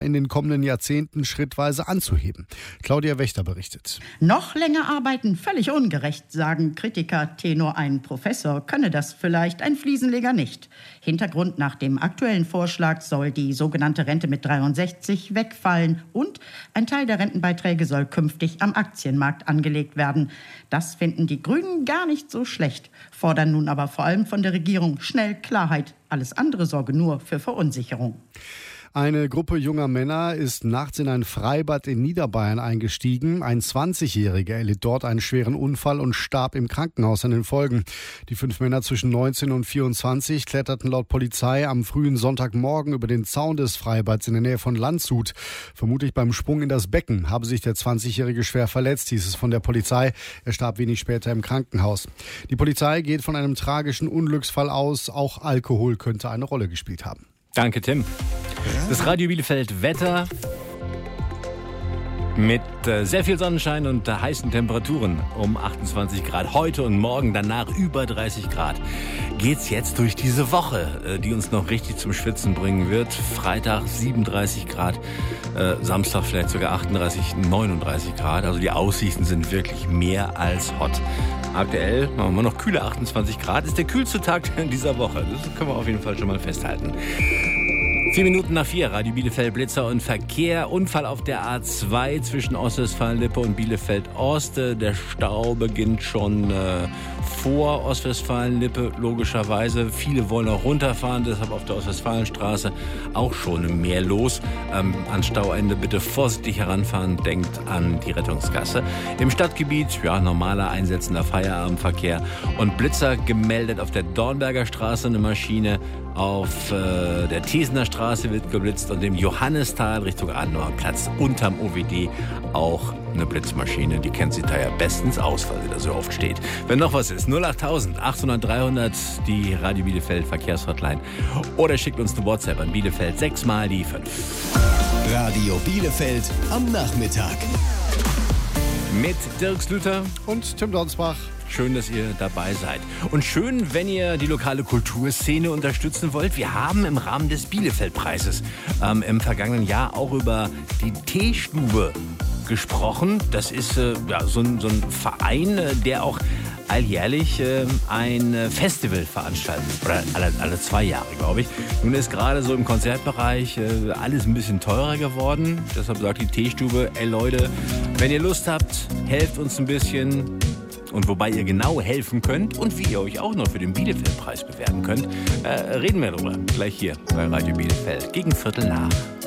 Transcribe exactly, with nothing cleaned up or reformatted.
in den kommenden Jahrzehnten schrittweise anzuheben. Claudia Wächter berichtet. Noch länger arbeiten, völlig ungerecht, sagen Kritiker. Tenor ein Professor könne das vielleicht, ein Fliesenleger nicht. Hintergrund: nach dem aktuellen Vorschlag soll die sogenannte Rente mit dreiundsechzig wegfallen und ein Teil der Rentenbeiträge soll künftig am Aktienmarkt angelegt werden. Das finden die Grünen gar nicht so schlecht, fordern nun aber vor allem von der Regierung schnell Klarheit. Alles andere sorge nur für Verunsicherung. Eine Gruppe junger Männer ist nachts in ein Freibad in Niederbayern eingestiegen. Ein zwanzigjähriger erlitt dort einen schweren Unfall und starb im Krankenhaus an den Folgen. Die fünf Männer zwischen neunzehn und vierundzwanzig kletterten laut Polizei am frühen Sonntagmorgen über den Zaun des Freibads in der Nähe von Landshut. Vermutlich beim Sprung in das Becken habe sich der zwanzigjährige schwer verletzt, hieß es von der Polizei. Er starb wenig später im Krankenhaus. Die Polizei geht von einem tragischen Unglücksfall aus. Auch Alkohol könnte eine Rolle gespielt haben. Danke, Tim. Das Radio Bielefeld Wetter mit äh, sehr viel Sonnenschein und äh, heißen Temperaturen um achtundzwanzig Grad. Heute und morgen danach über dreißig Grad. Geht's jetzt durch diese Woche, äh, die uns noch richtig zum Schwitzen bringen wird. Freitag siebenunddreißig Grad, äh, Samstag vielleicht sogar achtunddreißig, neununddreißig Grad. Also die Aussichten sind wirklich mehr als hot. Aktuell machen wir noch kühle achtundzwanzig Grad. Ist der kühlste Tag dieser Woche. Das können wir auf jeden Fall schon mal festhalten. Vier Minuten nach vier, Radio Bielefeld, Blitzer und Verkehr. Unfall auf der A zwei zwischen Ostwestfalen-Lippe und Bielefeld-Ost. Der Stau beginnt schon äh, vor Ostwestfalen-Lippe, logischerweise. Viele wollen auch runterfahren, deshalb auf der Ostwestfalenstraße auch schon mehr los. Ähm, an Stauende bitte vorsichtig heranfahren, denkt an die Rettungsgasse. Im Stadtgebiet, ja, normaler einsetzender Feierabendverkehr. Und Blitzer gemeldet auf der Dornberger Straße, eine Maschine. Auf äh, der Thesener Straße wird geblitzt und im Johannistal Richtung Adenauerplatz unterm O W D auch eine Blitzmaschine. Die kennt sich da ja bestens aus, weil sie da so oft steht. Wenn noch was ist, null acht achthundert, dreihundert, die Radio Bielefeld Verkehrshotline. Oder schickt uns eine WhatsApp an Bielefeld sechs mal die fünf. Radio Bielefeld am Nachmittag. Mit Dirk Slüter und Tim Donsbach. Schön, dass ihr dabei seid. Und schön, wenn ihr die lokale Kulturszene unterstützen wollt. Wir haben im Rahmen des Bielefeld-Preises ähm, im vergangenen Jahr auch über die Teestube gesprochen. Das ist äh, ja, so, ein, so ein Verein, äh, der auch alljährlich äh, ein Festival veranstaltet. Oder alle, alle zwei Jahre, glaube ich. Nun ist gerade so im Konzertbereich äh, alles ein bisschen teurer geworden. Deshalb sagt die Teestube, ey Leute, wenn ihr Lust habt, helft uns ein bisschen. Und wobei ihr genau helfen könnt und wie ihr euch auch noch für den Bielefeld-Preis bewerben könnt, äh, reden wir darüber gleich hier bei Radio Bielefeld gegen Viertel nach.